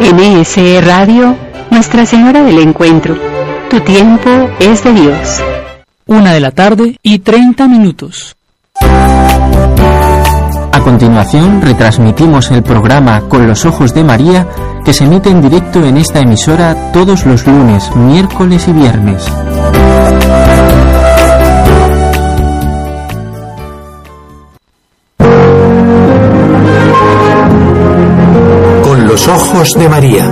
NSE Radio, Nuestra Señora del Encuentro. Tu tiempo es de Dios. 1:30 A continuación retransmitimos el programa Con los Ojos de María, que se emite en directo en esta emisora todos los lunes, miércoles y viernes. Con los Ojos de María.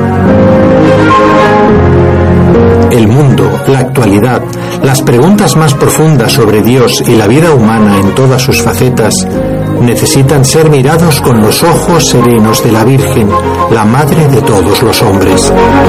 El mundo, la actualidad, las preguntas más profundas sobre Dios y la vida humana en todas sus facetas necesitan ser mirados con los ojos serenos de la Virgen, la Madre de todos los hombres.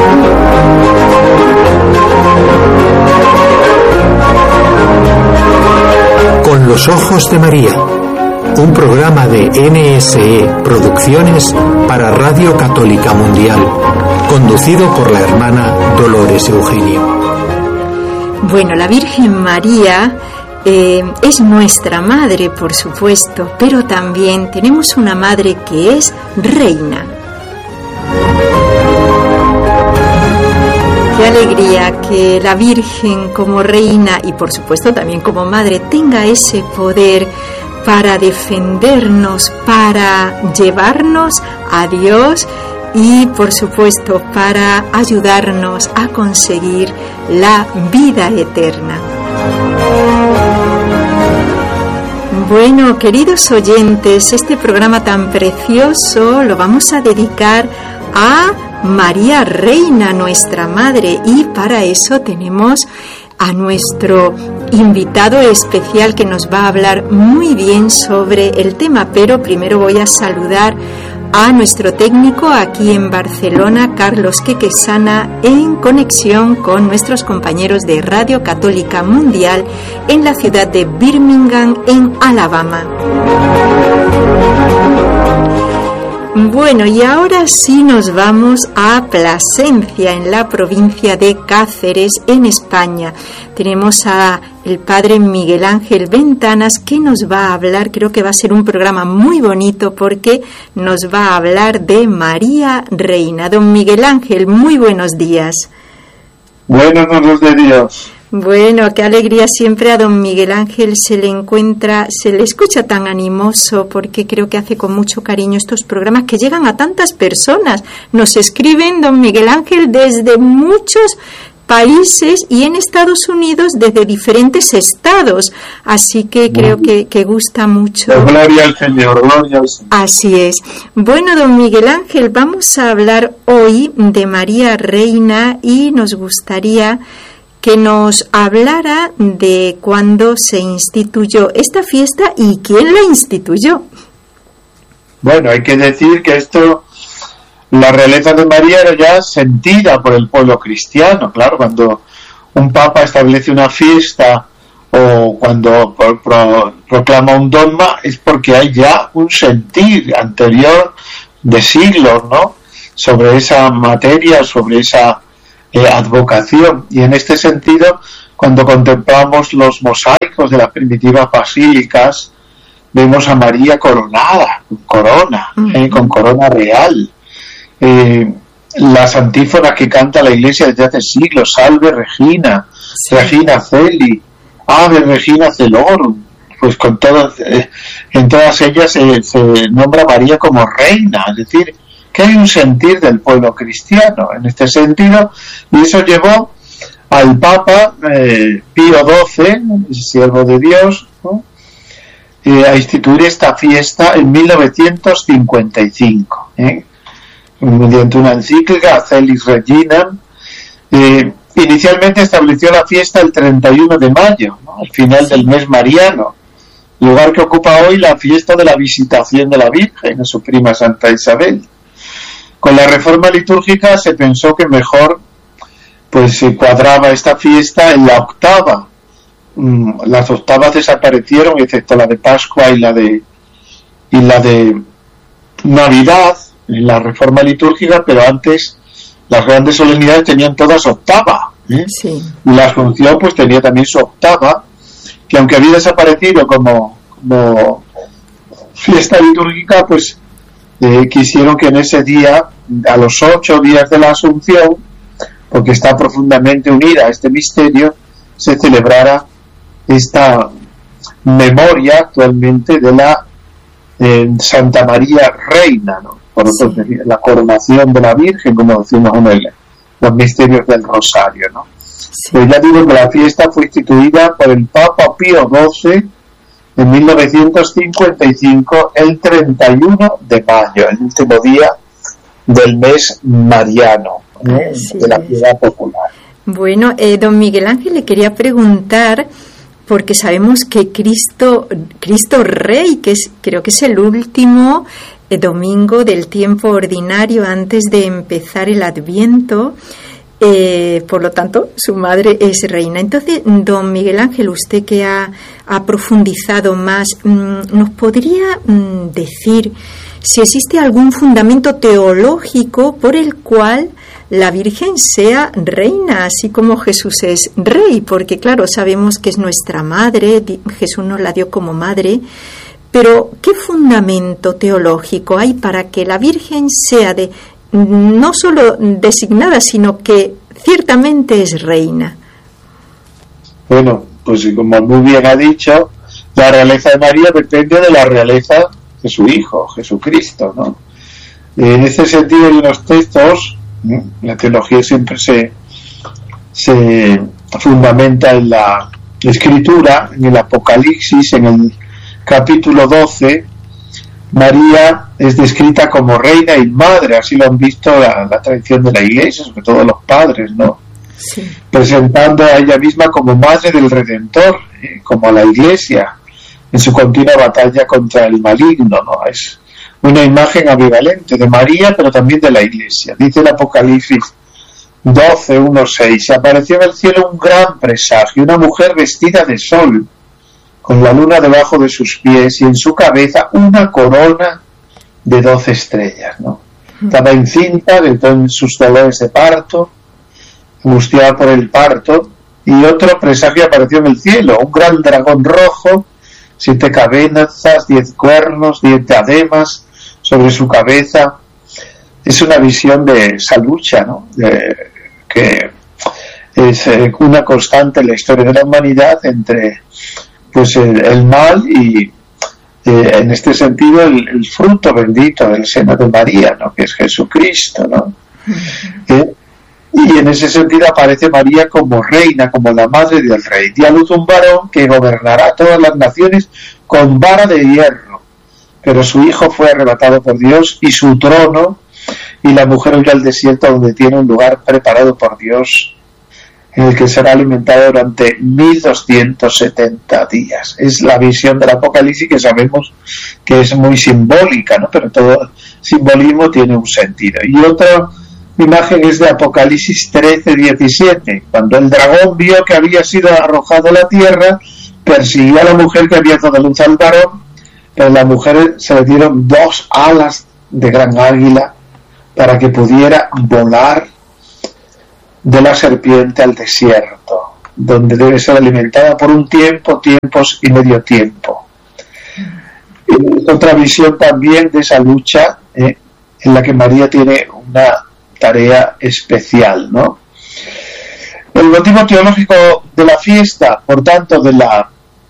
Con los Ojos de María, un programa de NSE Producciones para Radio Católica Mundial, conducido por la hermana Dolores Eugenio. Bueno, la Virgen María es nuestra madre, por supuesto, pero también tenemos una madre que es reina. Qué alegría que la Virgen como reina y por supuesto también como madre tenga ese poder para defendernos, para llevarnos a Dios y por supuesto para ayudarnos a conseguir la vida eterna. Bueno, queridos oyentes, este programa tan precioso lo vamos a dedicar a María Reina, nuestra Madre, y para eso tenemos a nuestro invitado especial que nos va a hablar muy bien sobre el tema, pero primero voy a saludar a nuestro técnico aquí en Barcelona, Carlos Quequesana, en conexión con nuestros compañeros de Radio Católica Mundial en la ciudad de Birmingham, en Alabama. Bueno, y ahora sí nos vamos a Plasencia, en la provincia de Cáceres, en España. Tenemos a el padre Miguel Ángel Ventanas, que nos va a hablar, creo que va a ser un programa muy bonito porque nos va a hablar de María Reina. Don Miguel Ángel, muy buenos días. Buenos días. Bueno, qué alegría siempre a don Miguel Ángel se le escucha tan animoso, porque creo que hace con mucho cariño estos programas que llegan a tantas personas. Nos escriben, don Miguel Ángel, desde muchos países y en Estados Unidos desde diferentes estados, así que creo que gusta mucho. Gloria al Señor, gloria al Señor. Así es. Bueno, don Miguel Ángel, vamos a hablar hoy de María Reina y nos gustaría que nos hablara de cuándo se instituyó esta fiesta y quién la instituyó. Bueno, hay que decir que la realeza de María era ya sentida por el pueblo cristiano. Claro, cuando un papa establece una fiesta o cuando proclama un dogma, es porque hay ya un sentir anterior de siglos, ¿no?, sobre esa materia, sobre esa advocación. Y en este sentido, cuando contemplamos los mosaicos de las primitivas basílicas, vemos a María coronada, con corona real. Las antífonas que canta la Iglesia desde hace siglos: Salve Regina, sí. Regina Celi, Ave Regina Celorum. Pues con todas, en todas ellas se nombra a María como reina, es decir, que hay un sentir del pueblo cristiano en este sentido, y eso llevó al Papa Pío XII, el siervo de Dios, ¿no?, a instituir esta fiesta en 1955, mediante una encíclica, Celis Regina. Inicialmente estableció la fiesta el 31 de mayo, ¿no?, al final del mes mariano, lugar que ocupa hoy la fiesta de la Visitación de la Virgen a su prima Santa Isabel. Con la reforma litúrgica se pensó que mejor pues se cuadraba esta fiesta en la octava. Las octavas desaparecieron, excepto la de Pascua y la de Navidad, en la reforma litúrgica, pero antes las grandes solemnidades tenían todas octava. Sí. Y la Asunción pues tenía también su octava, que aunque había desaparecido como fiesta litúrgica, pues quisieron que en ese día a los 8 días de la Asunción, porque está profundamente unida a este misterio, se celebrara esta memoria actualmente de la Santa María Reina, ¿no? Por otro, la coronación de la Virgen, como decimos en los misterios del Rosario, ¿no? Pero ya digo que la fiesta fue instituida por el Papa Pío XII en 1955, el 31 de mayo, el último día del mes mariano, de la piedad popular. Bueno, don Miguel Ángel, le quería preguntar, porque sabemos que Cristo Rey, creo que es el último domingo del tiempo ordinario antes de empezar el Adviento, por lo tanto su madre es reina. Entonces, don Miguel Ángel, usted que ha profundizado más, ¿nos podría decir si existe algún fundamento teológico por el cual la Virgen sea reina, así como Jesús es rey? Porque claro, sabemos que es nuestra madre, Jesús nos la dio como madre, pero ¿qué fundamento teológico hay para que la Virgen sea no solo designada, sino que ciertamente es reina? Bueno, pues como muy bien ha dicho, la realeza de María depende de la realeza de su Hijo, Jesucristo, ¿no? En este sentido hay unos textos, la teología siempre se fundamenta en la Escritura, en el Apocalipsis, en el capítulo 12, María es descrita como reina y madre, así lo han visto la tradición de la Iglesia, sobre todo los padres, ¿no? Sí. Presentando a ella misma como madre del Redentor, como a la Iglesia, en su continua batalla contra el maligno, ¿no? Es una imagen ambivalente de María, pero también de la Iglesia. Dice el Apocalipsis 12, 1, 6, apareció en el cielo un gran presagio, una mujer vestida de sol, con la luna debajo de sus pies y en su cabeza una corona de 12 estrellas, ¿no? Estaba encinta de todos sus dolores de parto, angustiada por el parto, y otro presagio apareció en el cielo, un gran dragón rojo, 7 cabezas, 10 cuernos, 10 diademas sobre su cabeza. Es una visión de esa lucha, ¿no? Que es una constante en la historia de la humanidad entre pues el mal y en este sentido el fruto bendito del seno de María, ¿no? Que es Jesucristo, ¿no? Y en ese sentido aparece María como reina, como la madre del rey. Dio a luz un varón que gobernará todas las naciones con vara de hierro, pero su hijo fue arrebatado por Dios y su trono, y la mujer huye al desierto donde tiene un lugar preparado por Dios, en el que será alimentado durante 1270 días. Es la visión del Apocalipsis, que sabemos que es muy simbólica, ¿no? Pero todo simbolismo tiene un sentido. Y otra imagen es de Apocalipsis 13:17, cuando el dragón vio que había sido arrojado a la tierra, persiguió a la mujer que había dado luz al varón, pero a la mujer se le dieron 2 alas de gran águila para que pudiera volar de la serpiente al desierto, donde debe ser alimentada por un tiempo, tiempos y medio tiempo. Y otra visión también de esa lucha, en la que María tiene una tarea especial, ¿no? El motivo teológico de la fiesta, por tanto, de la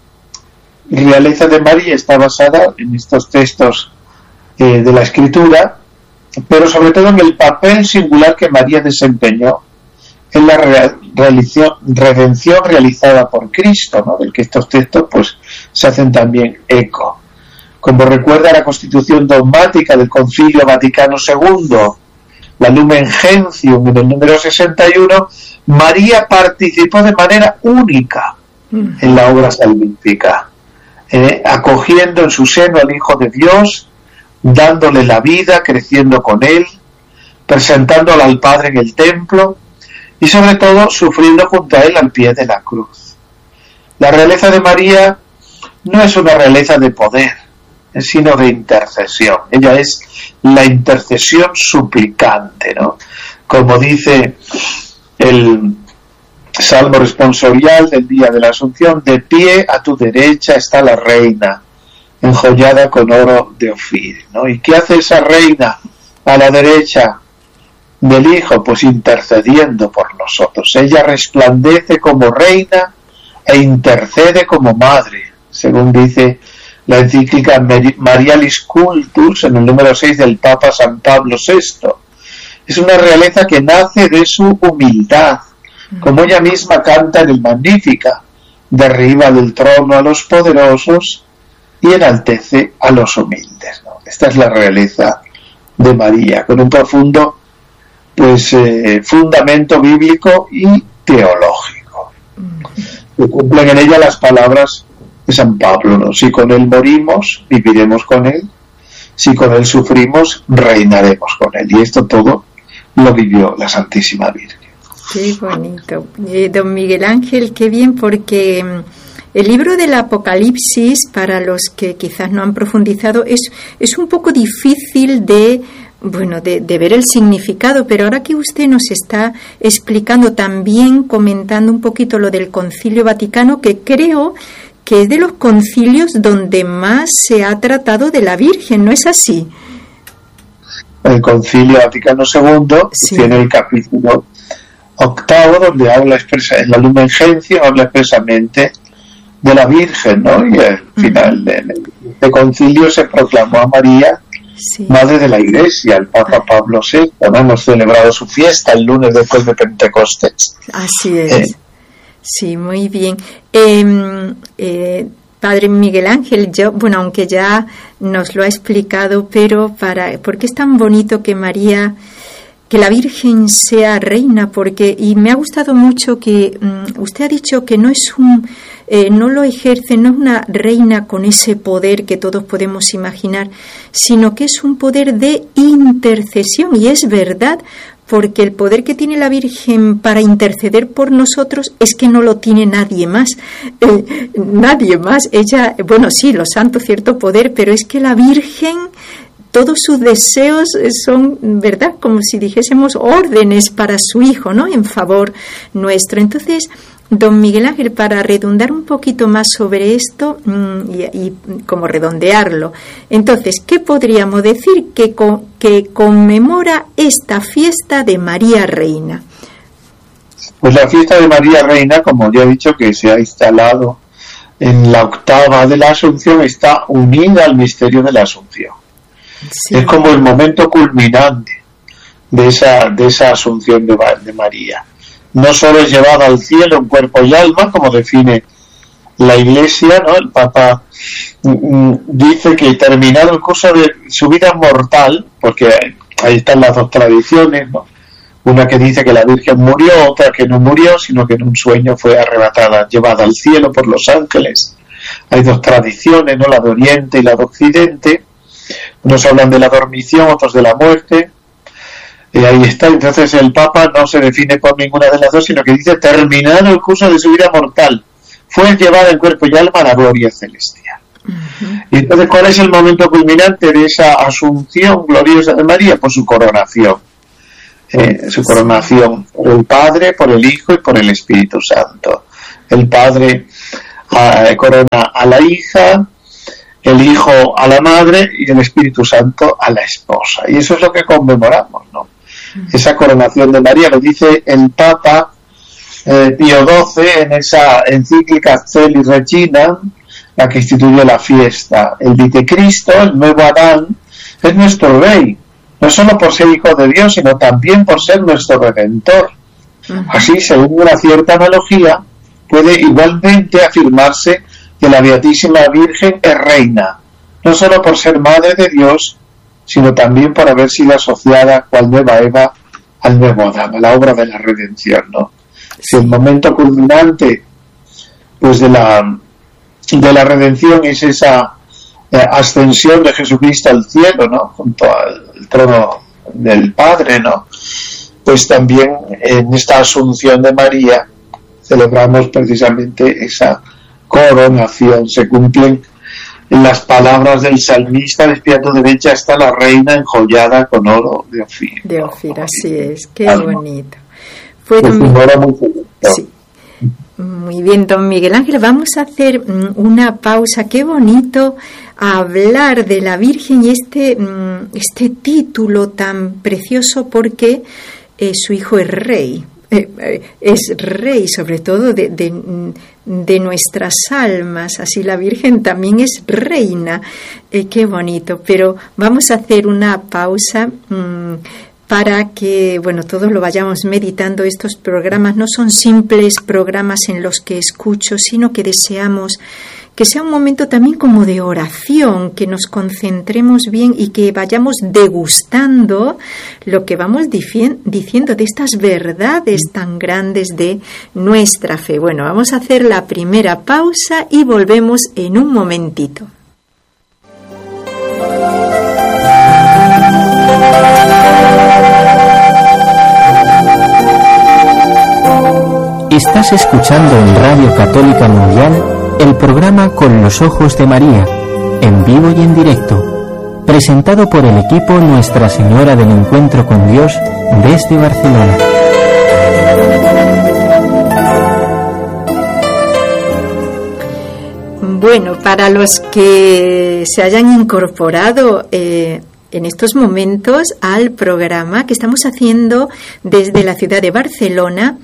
realeza de María, está basada en estos textos de la Escritura, pero sobre todo en el papel singular que María desempeñó en la redención realizada por Cristo, ¿no? Del que estos textos pues se hacen también eco. Como recuerda la Constitución dogmática del Concilio Vaticano II, la Lumen Gentium, en el número 61, María participó de manera única en la obra salvífica, acogiendo en su seno al Hijo de Dios, dándole la vida, creciendo con él, presentándolo al Padre en el templo, y sobre todo sufriendo junto a él al pie de la cruz. La realeza de María no es una realeza de poder, sino de intercesión. Ella es la intercesión suplicante, ¿no? Como dice el Salmo responsorial del día de la Asunción: de pie a tu derecha está la reina, enjollada con oro de Ofir, ¿no? ¿Y qué hace esa reina a la derecha del Hijo, pues intercediendo por nosotros. Ella resplandece como reina e intercede como madre, según dice la encíclica Marialis Cultus en el número 6 del Papa San Pablo VI. Es una realeza que nace de su humildad, como ella misma canta en el Magnífica: derriba del trono a los poderosos y enaltece a los humildes, ¿no? Esta es la realeza de María, con un profundo fundamento bíblico y teológico. Se cumplen en ella las palabras de San Pablo, ¿no? Si con él morimos, viviremos con él; si con él sufrimos, reinaremos con él. Y esto todo lo vivió la Santísima Virgen. Qué bonito. Don Miguel Ángel, qué bien, porque el libro del Apocalipsis, para los que quizás no han profundizado, es un poco difícil de ver el significado, pero ahora que usted nos está explicando, también comentando un poquito lo del Concilio Vaticano, que creo que es de los concilios donde más se ha tratado de la Virgen, ¿no es así? El Concilio Vaticano II tiene el capítulo 8, donde habla en la Lumen Gentium, habla expresamente de la Virgen, ¿no? Y al final del concilio se proclamó a María Madre de la Iglesia. El Papa Pablo VI, ¿no? Hemos celebrado su fiesta el lunes después de Pentecostés. Así es. Sí, muy bien. Padre Miguel Ángel, aunque ya nos lo ha explicado, pero ¿por qué es tan bonito que la Virgen sea reina? Y me ha gustado mucho que usted ha dicho que no es no lo ejerce, no es una reina con ese poder que todos podemos imaginar, sino que es un poder de intercesión, y es verdad, porque el poder que tiene la Virgen para interceder por nosotros es que no lo tiene nadie más. Nadie más. Ella, sí, los santos, cierto poder, pero es que la Virgen, todos sus deseos son, ¿verdad?, como si dijésemos órdenes para su Hijo, ¿no?, en favor nuestro. Entonces, don Miguel Ángel, para redundar un poquito más sobre esto y como redondearlo, entonces, ¿qué podríamos decir que conmemora esta fiesta de María Reina? Pues la fiesta de María Reina, como ya he dicho, que se ha instalado en la octava de la Asunción, está unida al misterio de la Asunción. Sí. Es como el momento culminante de esa Asunción de María. No solo es llevada al cielo en cuerpo y alma, como define la Iglesia, ¿no? El Papa dice que terminado el curso de su vida mortal, porque ahí están las dos tradiciones, ¿no? Una que dice que la Virgen murió, otra que no murió, sino que en un sueño fue arrebatada, llevada al cielo por los ángeles. Hay dos tradiciones, ¿no? La de Oriente y la de Occidente. Unos hablan de la dormición, otros de la muerte. Ahí está. Entonces el Papa no se define por ninguna de las dos, sino que dice: terminado el curso de su vida mortal, fue llevada en cuerpo y alma a la gloria celestial. Uh-huh. Y entonces, ¿cuál es el momento culminante de esa Asunción gloriosa de María? Pues su coronación. Su coronación por el Padre, por el Hijo y por el Espíritu Santo. El Padre corona a la hija, el Hijo a la madre y el Espíritu Santo a la esposa. Y eso es lo que conmemoramos, ¿no? Esa coronación de María. Lo dice el Papa Pío XII en esa encíclica Caelis Regina, la que instituyó la fiesta. El Vitecristo, el nuevo Adán, es nuestro Rey, no solo por ser Hijo de Dios, sino también por ser nuestro Redentor. Así, según una cierta analogía, puede igualmente afirmarse que la Beatísima Virgen es reina, no solo por ser Madre de Dios, sino también por haber sido asociada, cual nueva Eva, al nuevo Adán, a la obra de la redención, ¿no? Si el momento culminante, pues de la redención es esa ascensión de Jesucristo al cielo, ¿no?, junto al trono del Padre, ¿no?, pues también en esta Asunción de María celebramos precisamente esa coronación. Se cumplen las palabras del salmista: de tu derecha está la reina enjollada con oro de Ofir. De Ofir, así es, qué bonito. Sí. Muy bien, don Miguel Ángel, vamos a hacer una pausa. Qué bonito a hablar de la Virgen y este título tan precioso porque su hijo es rey. Es rey sobre todo de nuestras almas, así la Virgen también es reina. Qué bonito, pero vamos a hacer una pausa para que, todos lo vayamos meditando. Estos programas no son simples programas en los que escucho, sino que deseamos que sea un momento también como de oración, que nos concentremos bien y que vayamos degustando lo que vamos diciendo de estas verdades tan grandes de nuestra fe. Vamos a hacer la primera pausa y volvemos en un momentito. Estás escuchando en Radio Católica Mundial el programa Con los Ojos de María, en vivo y en directo, presentado por el equipo Nuestra Señora del Encuentro con Dios desde Barcelona. Para los que se hayan incorporado en estos momentos al programa que estamos haciendo desde la ciudad de Barcelona,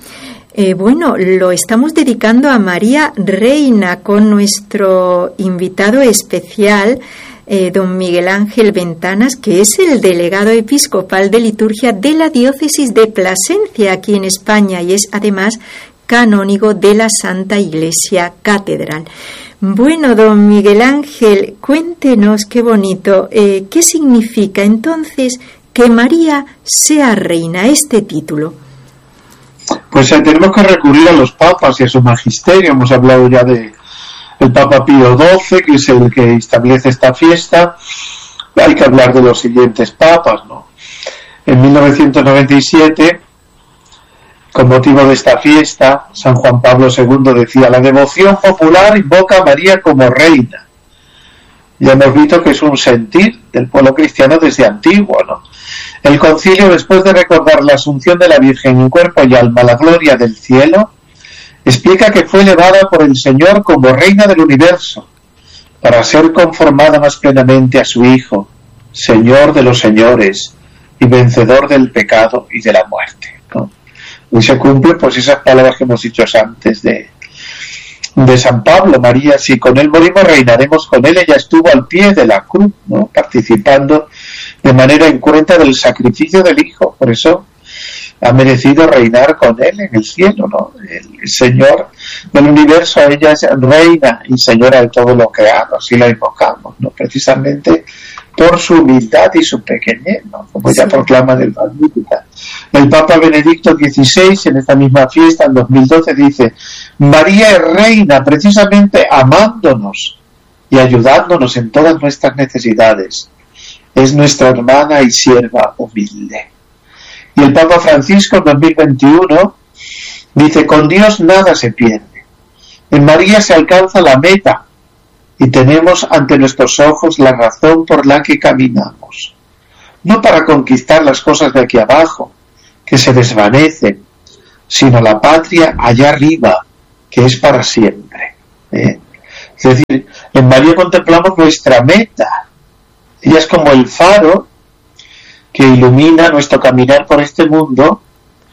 lo estamos dedicando a María Reina con nuestro invitado especial, don Miguel Ángel Ventanas, que es el delegado episcopal de liturgia de la diócesis de Plasencia aquí en España y es además canónigo de la Santa Iglesia Catedral. Don Miguel Ángel, cuéntenos qué bonito, ¿qué significa entonces que María sea reina, este título? Pues tenemos que recurrir a los papas y a su magisterio. Hemos hablado ya del Papa Pío XII, que es el que establece esta fiesta. Hay que hablar de los siguientes papas, ¿no? En 1997, con motivo de esta fiesta, San Juan Pablo II decía: la devoción popular invoca a María como reina. Ya hemos visto que es un sentir del pueblo cristiano desde antiguo, ¿no? El concilio, después de recordar la asunción de la Virgen en cuerpo y alma a la gloria del cielo, explica que fue elevada por el Señor como reina del universo, para ser conformada más plenamente a su Hijo, Señor de los señores y vencedor del pecado y de la muerte, ¿no? Y se cumplen pues esas palabras que hemos dicho antes de San Pablo: María, si con él morimos, reinaremos con él. Ella estuvo al pie de la cruz, ¿no? Participando de manera incruenta del sacrificio del Hijo. Por eso ha merecido reinar con él en el cielo, ¿no? El Señor del universo, ella es reina y señora de todo lo creado, así la invocamos, ¿no? Precisamente por su humildad y su pequeñez, ¿no? Como ella proclama en el Magníficat. El Papa Benedicto XVI, en esta misma fiesta, en 2012, dice: María es reina precisamente amándonos y ayudándonos en todas nuestras necesidades. Es nuestra hermana y sierva humilde. Y el Papa Francisco, en 2021, dice: con Dios nada se pierde. En María se alcanza la meta y tenemos ante nuestros ojos la razón por la que caminamos. No para conquistar las cosas de aquí abajo, que se desvanecen, sino la patria allá arriba, que es para siempre. Es decir, en María contemplamos nuestra meta. Ella es como el faro que ilumina nuestro caminar por este mundo.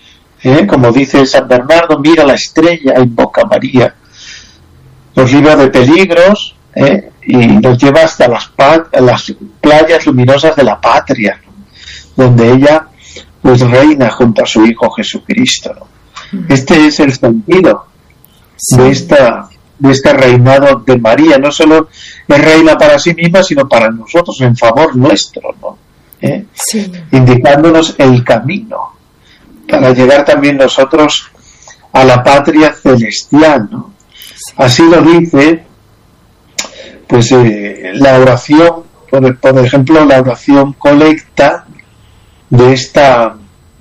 Como dice San Bernardo: mira la estrella, invoca a María. Nos libra de peligros, y nos lleva hasta las playas luminosas de la patria, donde ella pues reina junto a su Hijo Jesucristo, ¿no? Este es el sentido de este reinado de María. No solo es reina para sí misma, sino para nosotros, en favor nuestro, ¿no? Indicándonos el camino para llegar también nosotros a la patria celestial, ¿no? Así lo dice pues la oración, por ejemplo, la oración colecta de esta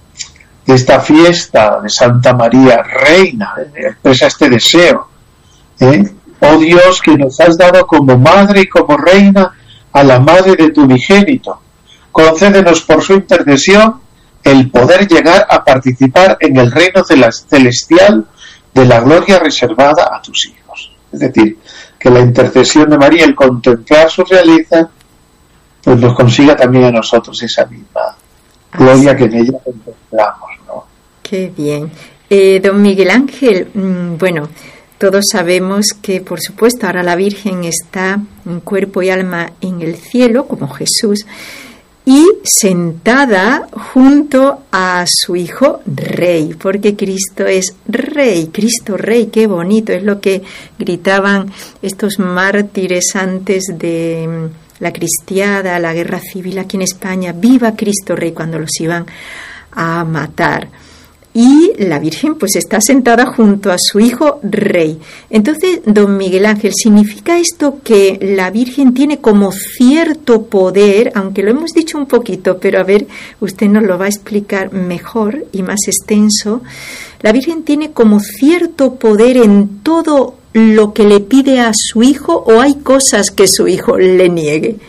fiesta de Santa María Reina, expresa este deseo: oh Dios, que nos has dado como madre y como reina a la madre de tu unigénito, concédenos por su intercesión el poder llegar a participar en el reino celestial de la gloria reservada a tus hijos. Es decir, que la intercesión de María, el contemplar su realeza, pues nos consiga también a nosotros esa misma gloria que en ella contemplamos, ¿no? Qué bien. Don Miguel Ángel, bueno, todos sabemos que, por supuesto, ahora la Virgen está en cuerpo y alma en el cielo, como Jesús, y sentada junto a su Hijo Rey, porque Cristo es Rey, Cristo Rey, qué bonito, es lo que gritaban estos mártires antes de la cristiada, la guerra civil aquí en España, ¡viva Cristo Rey!, cuando los iban a matar. Y la Virgen pues está sentada junto a su Hijo Rey. Entonces, don Miguel Ángel, ¿significa esto que la Virgen tiene como cierto poder, aunque lo hemos dicho un poquito, pero a ver, usted nos lo va a explicar mejor y más extenso? La Virgen tiene como cierto poder en todo lo que le pide a su Hijo, ¿o hay cosas que su Hijo le niegue?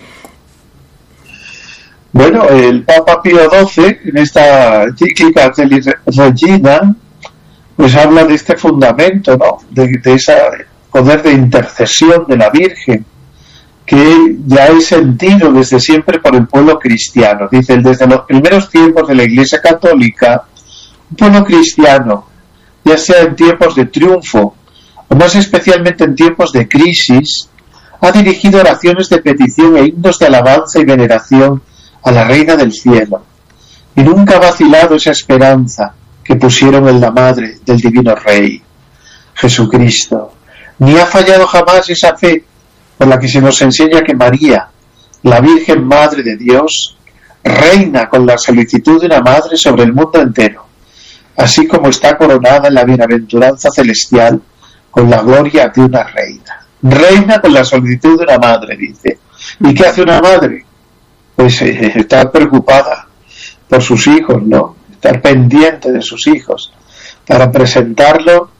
Bueno, el Papa Pío XII, en esta encíclica Regina, pues habla de este fundamento, ¿no? De ese poder de intercesión de la Virgen, que ya es sentido desde siempre por el pueblo cristiano. Dice, desde los primeros tiempos de la Iglesia Católica, un pueblo cristiano, ya sea en tiempos de triunfo, o más especialmente en tiempos de crisis, ha dirigido oraciones de petición e himnos de alabanza y veneración a la Reina del Cielo, y nunca ha vacilado esa esperanza que pusieron en la Madre del Divino Rey, Jesucristo, ni ha fallado jamás esa fe por la que se nos enseña que María, la Virgen Madre de Dios, reina con la solicitud de una madre sobre el mundo entero, así como está coronada en la bienaventuranza celestial con la gloria de una reina. Reina con la solicitud de una madre, dice. ¿Y qué hace una madre? Pues estar preocupada por sus hijos, ¿no? Estar pendiente de sus hijos, para presentarlo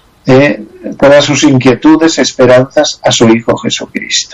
todas sus inquietudes, esperanzas a su Hijo Jesucristo.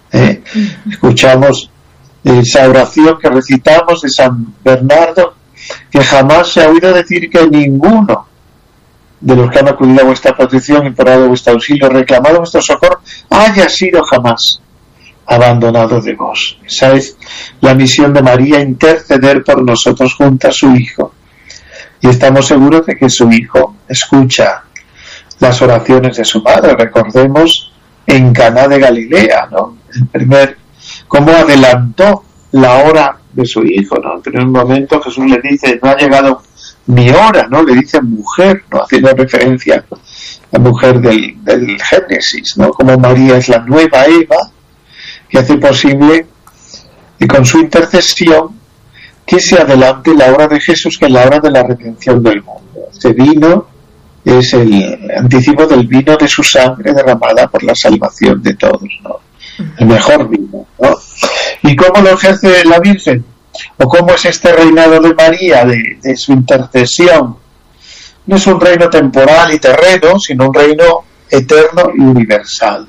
Escuchamos esa oración que recitamos de San Bernardo, que jamás se ha oído decir que ninguno de los que han acudido a vuestra protección, implorado vuestro auxilio, reclamado vuestro socorro, haya sido jamás abandonado de vos. Esa es la misión de María, interceder por nosotros junto a su Hijo. Y estamos seguros de que su Hijo escucha las oraciones de su madre. Recordemos en Caná de Galilea, ¿no? Cómo adelantó la hora de su Hijo, ¿no? En primer momento Jesús le dice, no ha llegado mi hora, ¿no? Le dice mujer, ¿no? Haciendo referencia a la mujer del Génesis, ¿no? Como María es la nueva Eva, que hace posible, y con su intercesión, que se adelante la hora de Jesús, que es la hora de la redención del mundo. Este vino es el anticipo del vino de su sangre derramada por la salvación de todos, ¿no? El mejor vino, ¿no? ¿Y cómo lo ejerce la Virgen? ¿O cómo es este reinado de María, de su intercesión? No es un reino temporal y terreno, sino un reino eterno y universal.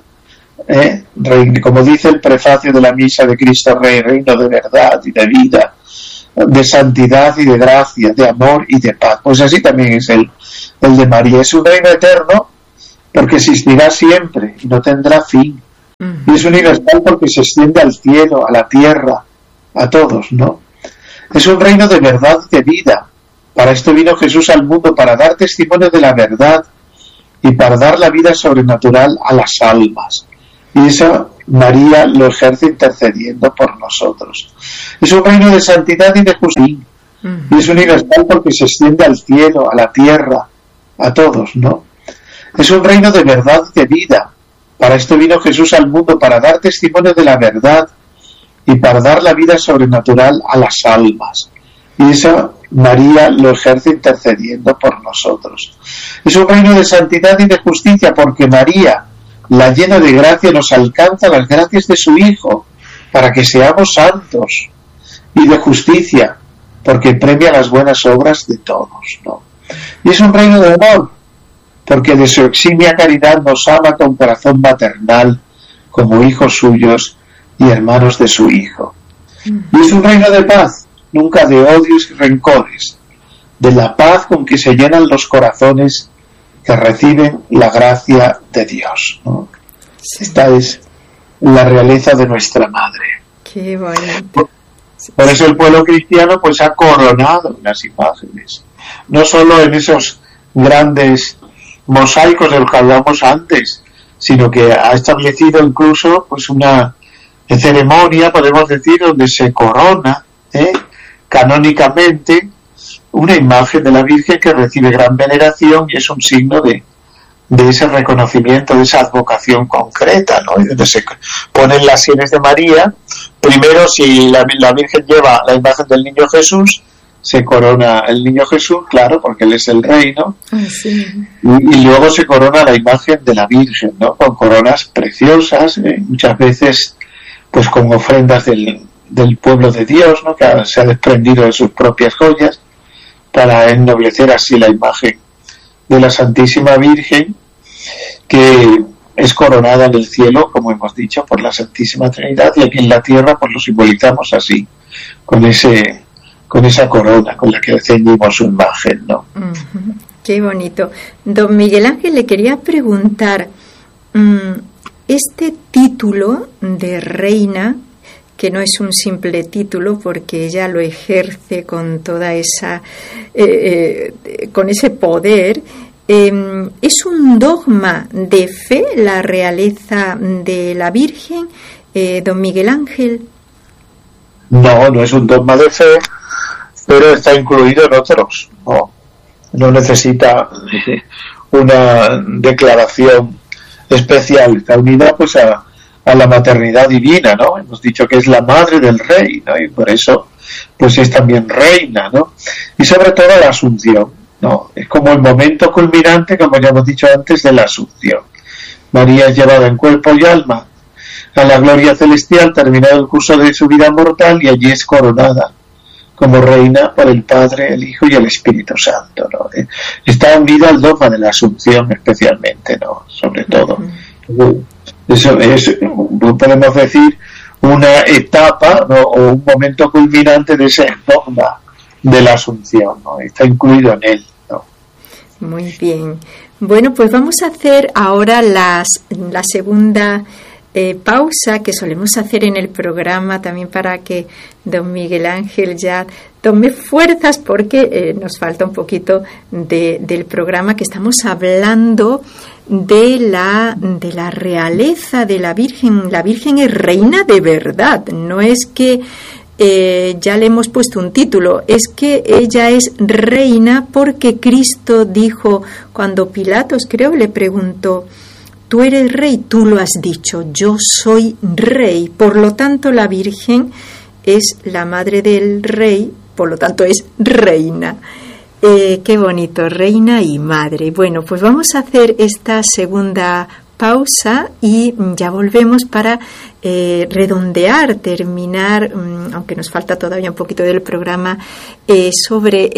Como dice el prefacio de la misa de Cristo Rey, reino de verdad y de vida, de santidad y de gracia, de amor y de paz. Pues así también es el de María. Es un reino eterno porque existirá siempre y no tendrá fin. Y es universal porque se extiende al cielo, a la tierra, a todos, ¿no? Es un reino de verdad y de vida. Para esto vino Jesús al mundo, para dar testimonio de la verdad y para dar la vida sobrenatural a las almas. Y eso María lo ejerce intercediendo por nosotros. Es un reino de santidad y de justicia. Y es universal porque se extiende al cielo, a la tierra, a todos, ¿no? Es un reino de verdad y de vida. Para esto vino Jesús al mundo, para dar testimonio de la verdad y para dar la vida sobrenatural a las almas. Y eso María lo ejerce intercediendo por nosotros. Es un reino de santidad y de justicia porque María, la llena de gracia, nos alcanza las gracias de su Hijo para que seamos santos, y de justicia porque premia las buenas obras de todos, ¿no? Y es un reino de amor porque de su eximia caridad nos ama con corazón maternal como hijos suyos y hermanos de su Hijo. Y es un reino de paz, nunca de odios y rencores, de la paz con que se llenan los corazones que reciben la gracia de Dios, ¿no? Esta es la realeza de nuestra madre. Qué bonito. Por eso el pueblo cristiano pues ha coronado las imágenes, no solo en esos grandes mosaicos de los que hablamos antes, sino que ha establecido incluso pues una ceremonia, podemos decir, donde se corona canónicamente una imagen de la Virgen que recibe gran veneración y es un signo de ese reconocimiento, de esa advocación concreta, ¿no? Y donde se ponen las sienes de María. Primero, si la Virgen lleva la imagen del niño Jesús, se corona el niño Jesús, claro, porque él es el rey, ¿no? Sí. Y luego se corona la imagen de la Virgen, ¿no? Con coronas preciosas, muchas veces pues con ofrendas del pueblo de Dios, ¿no? Que se ha desprendido de sus propias joyas para ennoblecer así la imagen de la Santísima Virgen, que es coronada en el cielo, como hemos dicho, por la Santísima Trinidad, y aquí en la tierra pues lo simbolizamos así, con esa corona con la que ceñimos su imagen, ¿no? Uh-huh. Qué bonito. Don Miguel Ángel, le quería preguntar, este título de reina, que no es un simple título porque ella lo ejerce con toda esa con ese poder, ¿es un dogma de fe la realeza de la Virgen, don Miguel Ángel? No es un dogma de fe, pero está incluido en otros. No necesita una declaración especial, está unida pues a la maternidad divina, ¿no? Hemos dicho que es la madre del rey, ¿no? Y por eso pues es también reina, ¿no? Y sobre todo la Asunción, ¿no? Es como el momento culminante, como ya hemos dicho antes, de la Asunción. María es llevada en cuerpo y alma a la gloria celestial, terminado el curso de su vida mortal, y allí es coronada como reina por el Padre, el Hijo y el Espíritu Santo, ¿no? Está unida al dogma de la Asunción especialmente, ¿no? Sobre todo. Eso es, podemos decir, una etapa, ¿no? O un momento culminante de ese dogma de la Asunción, ¿no? Está incluido en él, ¿no? Muy bien. Bueno, pues vamos a hacer ahora la segunda pausa que solemos hacer en el programa, también para que don Miguel Ángel ya tome fuerzas, porque nos falta un poquito del programa, que estamos hablando de la realeza de la Virgen. La Virgen es reina de verdad, no es que ya le hemos puesto un título, es que ella es reina porque Cristo dijo, cuando Pilatos, creo, le preguntó: tú eres rey, tú lo has dicho, yo soy rey. Por lo tanto, la Virgen es la madre del rey, por lo tanto es reina. Qué bonito, reina y madre. Bueno, pues vamos a hacer esta segunda pausa y ya volvemos para redondear, terminar, aunque nos falta todavía un poquito del programa, sobre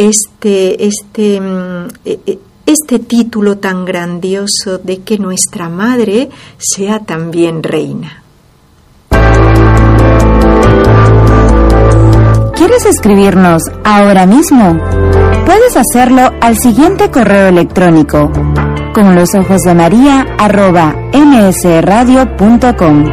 este título tan grandioso de que nuestra madre sea también reina. ¿Quieres escribirnos ahora mismo? Puedes hacerlo al siguiente correo electrónico: conlosojosdemaria@msradio.com.